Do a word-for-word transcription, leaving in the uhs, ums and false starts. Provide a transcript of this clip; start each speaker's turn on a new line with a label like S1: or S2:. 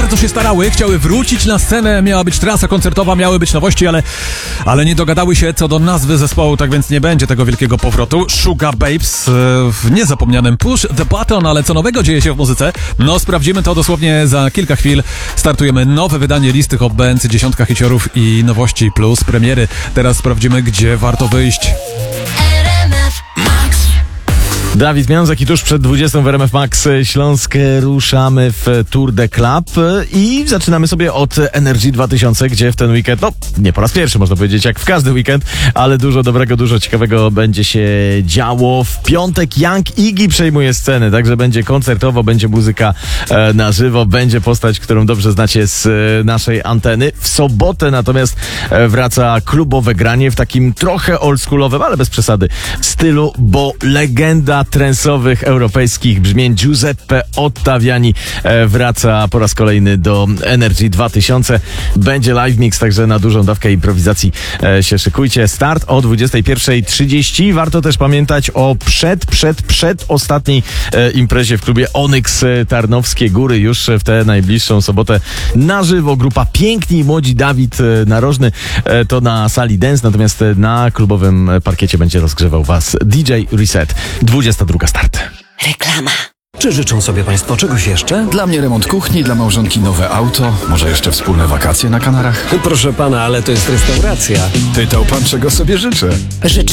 S1: bardzo się starały, chciały wrócić na scenę, miała być trasa koncertowa, miały być nowości, ale, ale nie dogadały się co do nazwy zespołu, tak więc nie będzie tego wielkiego powrotu. Sugababes w niezapomnianym Push the Button, ale co nowego dzieje się w muzyce? No sprawdzimy to dosłownie za kilka chwil. Startujemy nowe wydanie listy Hot Bands, dziesiątka hiciorów i nowości plus premiery. Teraz sprawdzimy, gdzie warto wyjść.
S2: Dawid Miązek i tuż przed dwudziestą w R M F Max Śląsk ruszamy w Tour de Club i zaczynamy sobie od Energy dwa tysiące, gdzie w ten weekend, no nie po raz pierwszy można powiedzieć, jak w każdy weekend, ale dużo dobrego, dużo ciekawego będzie się działo. W piątek Young Iggy przejmuje scenę, także będzie koncertowo, będzie muzyka e, na żywo, będzie postać, którą dobrze znacie z e, naszej anteny. W sobotę natomiast e, wraca klubowe granie w takim trochę oldschoolowym, ale bez przesady stylu, bo legenda trensowych europejskich brzmień Giuseppe Ottaviani e, wraca po raz kolejny do Energy dwa tysiące. Będzie live mix, także na dużą dawkę improwizacji e, się szykujcie. Start o dwudziestej pierwszej trzydzieści. Warto też pamiętać o przed, przed, przed ostatniej e, imprezie w klubie Onyx Tarnowskie Góry już w tę najbliższą sobotę na żywo. Grupa Piękni i Młodzi. Dawid e, Narożny e, to na sali dance, natomiast na klubowym parkiecie będzie rozgrzewał was D J Reset. dwudziesta druga start.
S3: Reklama.
S4: Czy życzą sobie Państwo czegoś jeszcze?
S5: Dla mnie remont kuchni, dla małżonki nowe auto, może jeszcze wspólne wakacje na Kanarach?
S4: Proszę Pana, ale to jest restauracja.
S5: Pytał Pan, czego sobie życzę.
S3: Życz